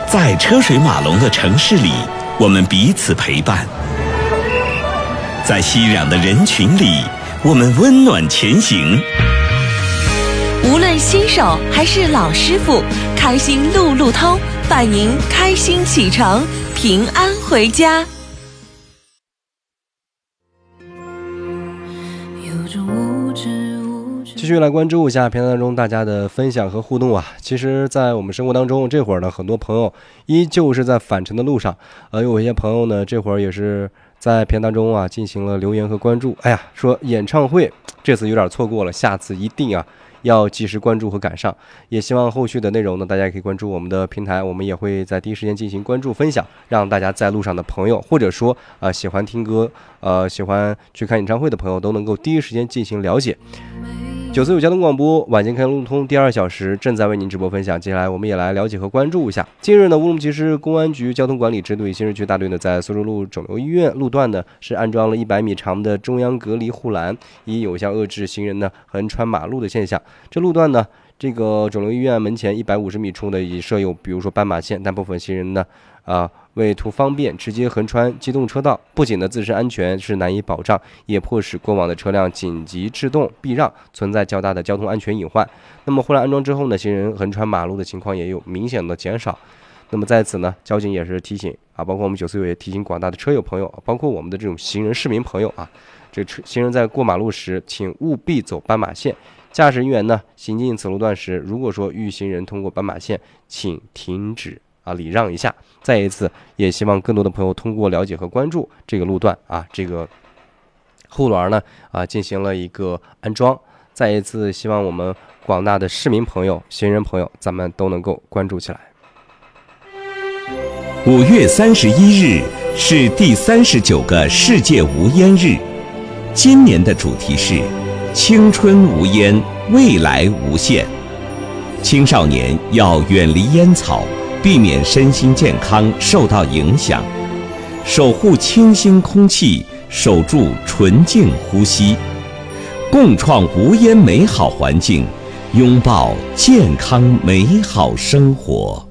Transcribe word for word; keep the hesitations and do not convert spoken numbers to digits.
在车水马龙的城市里，我们彼此陪伴；在熙攘的人群里，我们温暖前行。 无论新手还是老师傅，开心路路通，伴您开心启程，平安回家。 继续来关注一下片段中大家的分享和互动啊！其实，在我们生活当中，这会儿呢，很多朋友依旧是在返程的路上，呃，有一些朋友呢，这会儿也是在片段中啊进行了留言和关注。哎呀，说演唱会这次有点错过了，下次一定啊要及时关注和赶上。也希望后续的内容呢，大家也可以关注我们的平台，我们也会在第一时间进行关注分享，让大家在路上的朋友，或者说啊、呃、喜欢听歌、呃喜欢去看演唱会的朋友，都能够第一时间进行了解。九四九交通广播晚间开路通第二小时正在为您直播分享。接下来我们也来了解和关注一下。近日呢，乌鲁木齐市公安局交通管理支队新市区大队呢，在苏州路肿瘤医院路段呢，是安装了一百米长的中央隔离护栏，以有效遏制行人呢横穿马路的现象。这路段呢，这个肿瘤医院门前一百五十米处呢，已设有比如说斑马线，但部分行人呢，啊、呃。为图方便，直接横穿机动车道，不仅呢自身安全是难以保障，也迫使过往的车辆紧急制动避让，存在较大的交通安全隐患。那么护栏安装之后呢，行人横穿马路的情况也有明显的减少。那么在此呢，交警也是提醒啊，包括我们九四九也提醒广大的车友朋友，包括我们的这种行人市民朋友啊，这车行人在过马路时，请务必走斑马线。驾驶人员呢行进此路段时，如果说遇行人通过斑马线，请停止啊，礼让一下。再一次，也希望更多的朋友通过了解和关注这个路段啊，这个护栏呢啊进行了一个安装。再一次，希望我们广大的市民朋友、行人朋友，咱们都能够关注起来。 五月三十一日是第三十九个世界无烟日，今年的主题是青春无烟，未来无限。青少年要远离烟草，避免身心健康受到影响，守护清新空气，守住纯净呼吸，共创无烟美好环境，拥抱健康美好生活。